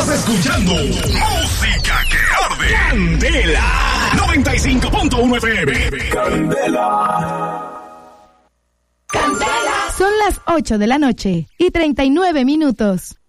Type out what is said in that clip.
Estás escuchando Música que Arde. Candela 95.1 FM. Candela. Son las 8 de la noche y 39 minutos.